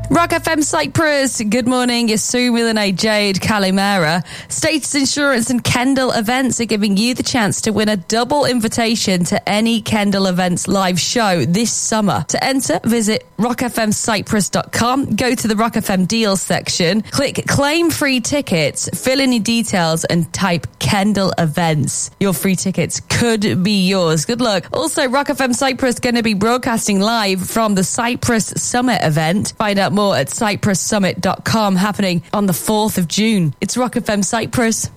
Rock FM Cyprus, good morning. You're Sue Milane, Jade Calimera. Status Insurance and Kendall Events are giving you the chance to win a double invitation to any Kendall Events live show this summer. To enter, visit rockfmcyprus.com, go to the Rock FM deals section, click claim free tickets, fill in your details and type Kendall Events. Your free tickets could be yours. Good luck. Also, Rock FM Cyprus going to be broadcasting live from the Cyprus Summit event. Find out more at cyprussummit.com, happening on the 4th of June. It's Rock FM Cyprus.